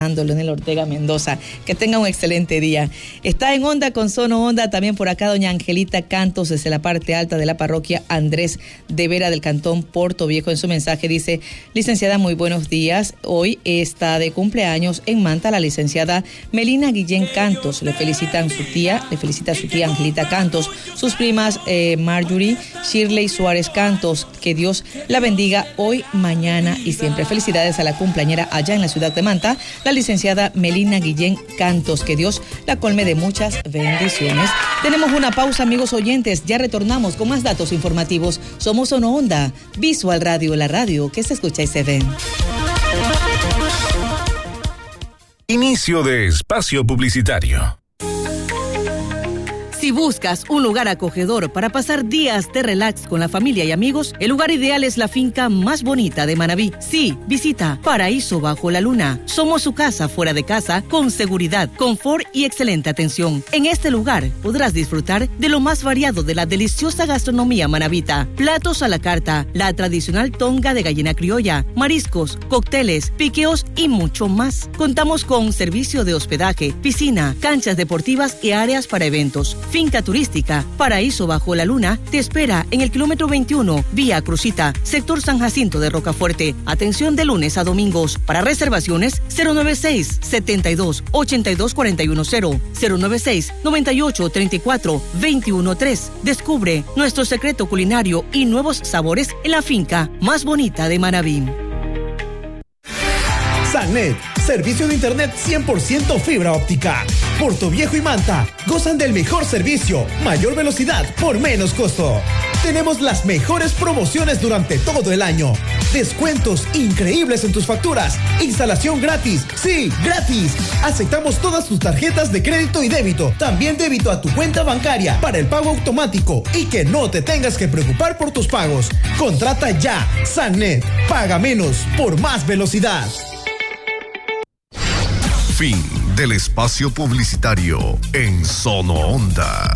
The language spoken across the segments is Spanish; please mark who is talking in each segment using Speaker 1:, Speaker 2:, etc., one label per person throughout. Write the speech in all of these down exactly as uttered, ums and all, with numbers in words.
Speaker 1: Leonel Ortega Mendoza. Que tenga un excelente día. Está en Onda con Sono Onda, también por acá doña Angelita Cantos desde la parte alta de la parroquia Andrés de Vera del cantón Puerto Viejo. En su mensaje dice: licenciada, muy buenos días. Hoy está de cumpleaños en Manta la licenciada Melina Guillén Cantos. Le felicitan su tía, le felicita a su tía Angelita Cantos, sus primas eh, Marjorie, Shirley Suárez Cantos. Que Dios la bendiga hoy, mañana y siempre. Felicidades a la cumpleañera allá en la ciudad de Manta, la licenciada Melina Guillén Cantos. Que Dios la colme de muchas bendiciones. Tenemos una pausa, amigos oyentes. Ya retornamos con más datos informativos. Somos Sono Onda, Visual Radio, la radio que se escucha y se ve.
Speaker 2: Inicio de espacio publicitario.
Speaker 3: Si buscas un lugar acogedor para pasar días de relax con la familia y amigos, el lugar ideal es la finca más bonita de Manabí. Sí, visita Paraíso Bajo la Luna. Somos su casa fuera de casa, con seguridad, confort y excelente atención. En este lugar podrás disfrutar de lo más variado de la deliciosa gastronomía manabita. Platos a la carta, la tradicional tonga de gallina criolla, mariscos, cócteles, piqueos y mucho más. Contamos con servicio de hospedaje, piscina, canchas deportivas y áreas para eventos. Finca turística Paraíso Bajo la Luna te espera en el kilómetro veintiuno, vía Crucita, sector San Jacinto de Rocafuerte. Atención de lunes a domingos. Para reservaciones, cero nueve seis, setenta y dos, ochenta y dos cuarenta y uno cero, cero nueve seis, noventa y ocho, treinta y cuatro, veintiuno tres. Descubre nuestro secreto culinario y nuevos sabores en la finca más bonita de Manabí.
Speaker 4: Sannet, servicio de internet cien por ciento fibra óptica. Puerto Viejo y Manta gozan del mejor servicio, mayor velocidad por menos costo. Tenemos las mejores promociones durante todo el año. Descuentos increíbles en tus facturas. Instalación gratis. Sí, gratis. Aceptamos todas tus tarjetas de crédito y débito. También débito a tu cuenta bancaria para el pago automático y que no te tengas que preocupar por tus pagos. Contrata ya. Sannet. Paga menos por más velocidad.
Speaker 2: Fin del espacio publicitario en Sono Onda.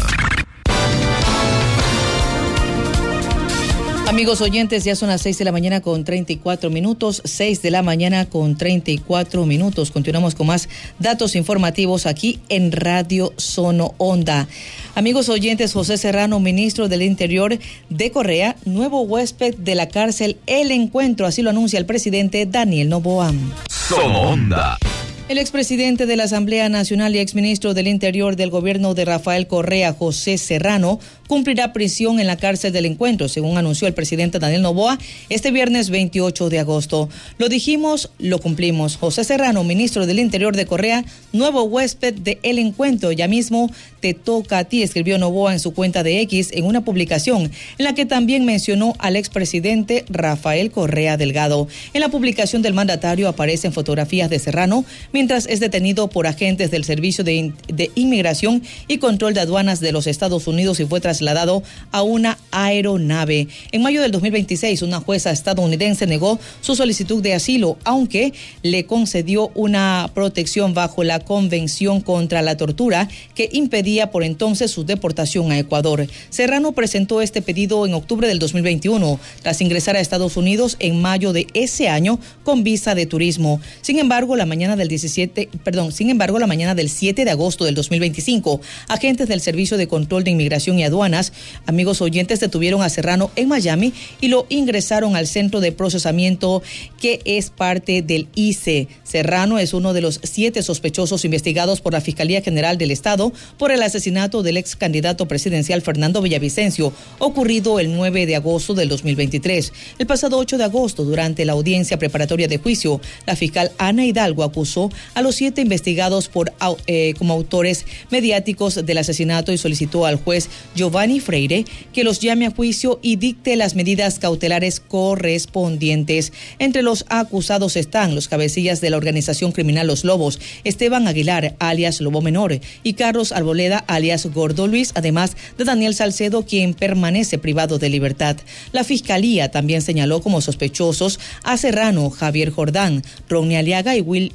Speaker 1: Amigos oyentes, ya son las seis de la mañana con treinta y cuatro minutos, seis de la mañana con treinta y cuatro minutos. Continuamos con más datos informativos aquí en Radio Sono Onda. Amigos oyentes, José Serrano, ministro del Interior de Correa, nuevo huésped de la cárcel El Encuentro, así lo anuncia el presidente Daniel Noboa.
Speaker 2: Sono Onda.
Speaker 1: El expresidente de la Asamblea Nacional y exministro del Interior del gobierno de Rafael Correa, José Serrano, cumplirá prisión en la cárcel del Encuentro, según anunció el presidente Daniel Noboa este viernes veintiocho de agosto. Lo dijimos, lo cumplimos. José Serrano, ministro del Interior de Correa, nuevo huésped de El Encuentro. Ya mismo te toca a ti, escribió Noboa en su cuenta de X en una publicación en la que también mencionó al expresidente Rafael Correa Delgado. En la publicación del mandatario aparecen fotografías de Serrano mientras es detenido por agentes del Servicio de, In- de Inmigración y Control de Aduanas de los Estados Unidos y fue trasladado a una aeronave. En mayo del dos mil veintiséis, una jueza estadounidense negó su solicitud de asilo, aunque le concedió una protección bajo la Convención contra la Tortura que impedía por entonces su deportación a Ecuador. Serrano presentó este pedido en octubre del dos mil veintiuno, tras ingresar a Estados Unidos en mayo de ese año con visa de turismo. Sin embargo, la mañana del diecisiete, perdón, sin embargo, la mañana del siete de agosto del dos mil veinticinco, agentes del Servicio de Control de Inmigración y Aduanas, amigos oyentes, detuvieron a Serrano en Miami y lo ingresaron al centro de procesamiento que es parte del I C E. Serrano es uno de los siete sospechosos investigados por la Fiscalía General del Estado por el asesinato del ex candidato presidencial Fernando Villavicencio, ocurrido el nueve de agosto del dos mil veintitrés. El pasado ocho de agosto, durante la audiencia preparatoria de juicio, la fiscal Ana Hidalgo acusó a los siete investigados por eh, como autores mediáticos del asesinato y solicitó al juez Giovanni Freire que los llame a juicio y dicte las medidas cautelares correspondientes. Entre los acusados están los cabecillas de la organización criminal Los Lobos, Esteban Aguilar, alias Lobo Menor, y Carlos Arboleda, alias Gordo Luis, además de Daniel Salcedo, quien permanece privado de libertad. La Fiscalía también señaló como sospechosos a Serrano, Javier Jordán, Ronnie Aliaga y, Will, eh, y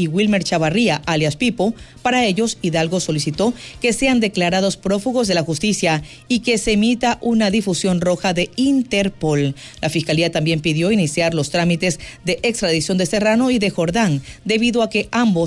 Speaker 1: y Wilmer Chavarría, alias Pipo. Para ellos, Hidalgo solicitó que sean declarados prófugos de la justicia y que se emita una difusión roja de Interpol. La Fiscalía también pidió iniciar los trámites de extradición de Serrano y de Jordán, debido a que ambos